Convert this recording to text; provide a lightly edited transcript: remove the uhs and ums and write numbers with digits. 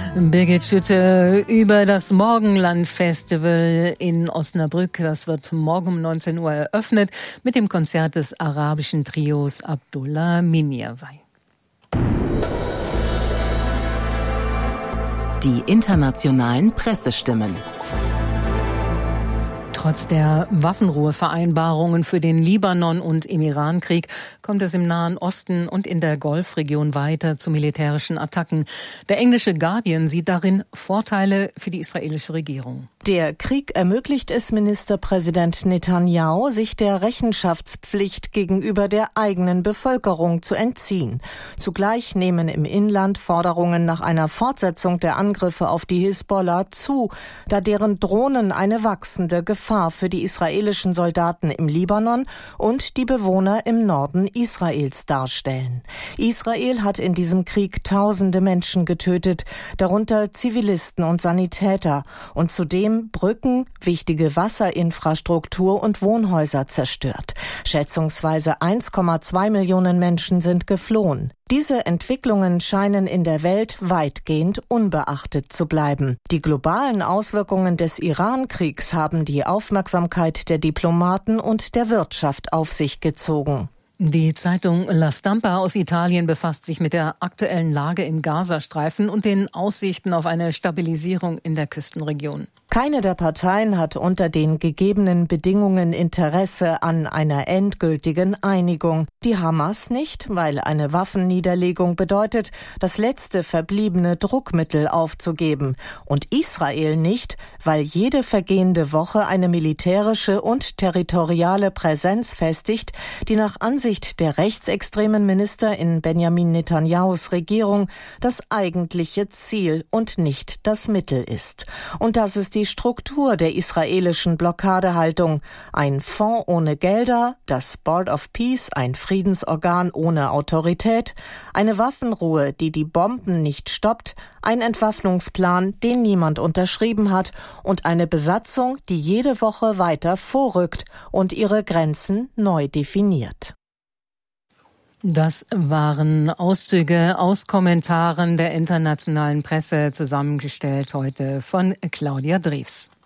Birgit Schütte über das Morgenland-Festival in Osnabrück. Das wird morgen um 19 Uhr eröffnet mit dem Konzert des arabischen Trios Abdullah Minyavai. Die internationalen Pressestimmen. Trotz der Waffenruhevereinbarungen für den Libanon- und im Iran-Krieg kommt es im Nahen Osten und in der Golfregion weiter zu militärischen Attacken. Der englische Guardian sieht darin Vorteile für die israelische Regierung. Der Krieg ermöglicht es Ministerpräsident Netanyahu, sich der Rechenschaftspflicht gegenüber der eigenen Bevölkerung zu entziehen. Zugleich nehmen im Inland Forderungen nach einer Fortsetzung der Angriffe auf die Hisbollah zu, da deren Drohnen eine wachsende Gefahr für die israelischen Soldaten im Libanon und die Bewohner im Norden Israels darstellen. Israel hat in diesem Krieg tausende Menschen getötet, darunter Zivilisten und Sanitäter, und zudem Brücken, wichtige Wasserinfrastruktur und Wohnhäuser zerstört. Schätzungsweise 1,2 Millionen Menschen sind geflohen. Diese Entwicklungen scheinen in der Welt weitgehend unbeachtet zu bleiben. Die globalen Auswirkungen des Iran-Kriegs haben die Aufmerksamkeit der Diplomaten und der Wirtschaft auf sich gezogen. Die Zeitung La Stampa aus Italien befasst sich mit der aktuellen Lage im Gazastreifen und den Aussichten auf eine Stabilisierung in der Küstenregion. Keine der Parteien hat unter den gegebenen Bedingungen Interesse an einer endgültigen Einigung. Die Hamas nicht, weil eine Waffenniederlegung bedeutet, das letzte verbliebene Druckmittel aufzugeben. Und Israel nicht, weil jede vergehende Woche eine militärische und territoriale Präsenz festigt, die nach Ansicht der rechtsextremen Minister in Benjamin Netanyahus Regierung das eigentliche Ziel und nicht das Mittel ist. Und das ist die Struktur der israelischen Blockadehaltung. Ein Fonds ohne Gelder, das Board of Peace, ein Friedensorgan ohne Autorität, eine Waffenruhe, die die Bomben nicht stoppt, ein Entwaffnungsplan, den niemand unterschrieben hat, und eine Besatzung, die jede Woche weiter vorrückt und ihre Grenzen neu definiert. Das waren Auszüge aus Kommentaren der internationalen Presse, zusammengestellt heute von Claudia Drews.